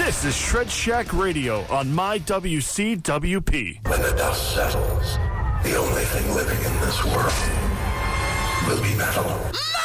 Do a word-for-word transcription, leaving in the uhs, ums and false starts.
This is Shred Shack Radio on My W C W P. When the dust settles, the only thing living in this world will be metal.